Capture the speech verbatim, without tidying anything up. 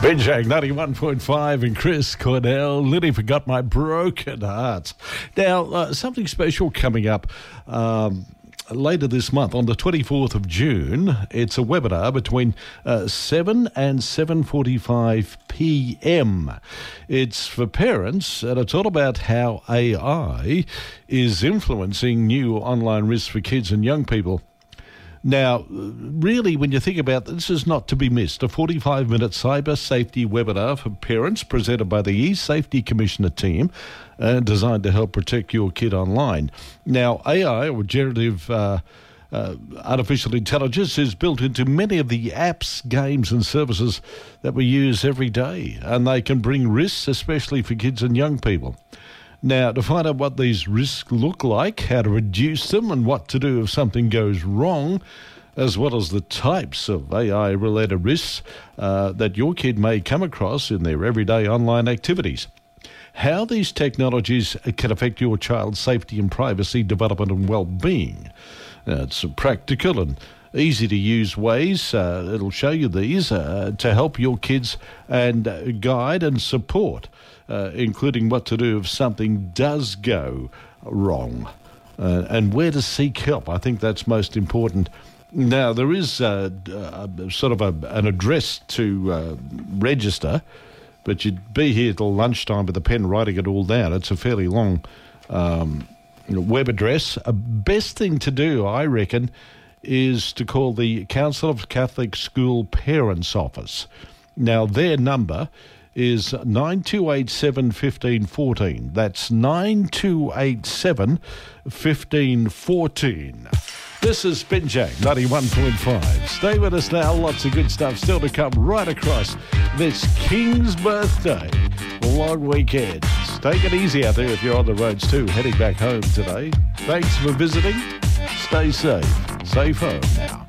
Benjang ninety-one point five and Chris Cornell. Lily forgot my broken heart. Now, uh, something special coming up um, later this month on the twenty-fourth of June. It's a webinar between uh, seven and seven forty-five p.m. It's for parents, and it's all about how A I is influencing new online risks for kids and young people. Now, really, when you think about this, is not to be missed. A forty-five minute cyber safety webinar for parents presented by the E-Safety Commissioner team and designed to help protect your kid online. Now, A I, or generative uh, uh, artificial intelligence, is built into many of the apps, games and services that we use every day, and they can bring risks, especially for kids and young people. Now, to find out what these risks look like, how to reduce them, and what to do if something goes wrong, as well as the types of A I-related risks uh, that your kid may come across in their everyday online activities. How these technologies can affect your child's safety and privacy, development and well-being. Uh, it's practical and easy-to-use ways. Uh, it'll show you these uh, to help your kids and uh, guide and support. Uh, including what to do if something does go wrong uh, and where to seek help. I think that's most important. Now, there is uh, uh, sort of a, an address to uh, register, but you'd be here till lunchtime with a pen writing it all down. It's a fairly long um, web address. A best thing to do, I reckon, is to call the Council of Catholic School Parents Office. Now, their number is nine two eight seven, one five one four. That's nine two eight seven, one five one four. This is Benjang ninety-one point five. Stay with us now. Lots of good stuff still to come right across this King's birthday long weekend. Take it easy out there if you're on the roads too, heading back home today. Thanks for visiting. Stay safe. Safe home now.